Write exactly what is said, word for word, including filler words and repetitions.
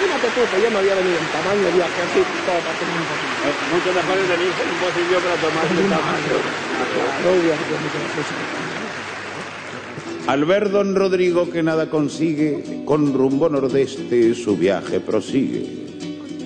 imagínate tú que yo me había venido en tamaño viaje así, todo para tener un poquito. Eh, mucho mejor es venirse en un bolsillo para tomar un tamaño. Claro, viaje con mucho más. Al ver don Rodrigo que nada consigue, con rumbo nordeste su viaje prosigue.